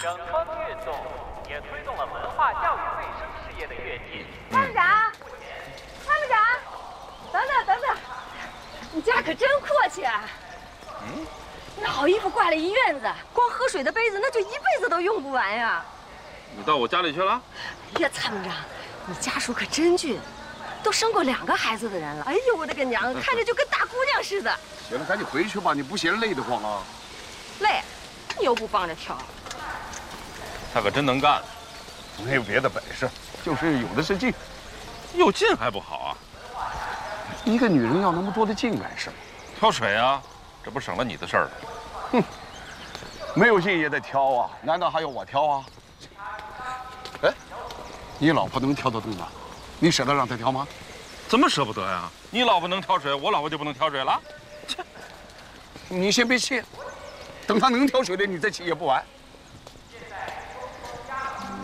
整风运动也推动了文化教育卫生事业的跃进。 参谋长，参谋长，等等等等，你家可真阔气啊！那好衣服挂了一院子，光喝水的杯子那就一辈子都用不完呀！ 你到我家里去了？ 哎呀，参谋长，你家属可真俊，都生过2个孩子的人了。哎呦，我的个娘，看着就跟大姑娘似的。 行了，赶紧回去吧，你不嫌累得慌啊？ 累，你又不帮着挑。 他可真能干， 没有别的本事，就是有的是劲。 有劲还不好啊？ 一个女人要那么多的劲干什么？ 挑水啊，这不省了你的事儿了？ 哼，没有劲也得挑啊，难道还要我挑啊？哎，你老婆能挑得动吗？你舍得让她挑吗？ 怎么舍不得呀？你老婆能挑水，我老婆就不能挑水了？切！ 你先别气，等她能挑水了，你再气也不晚。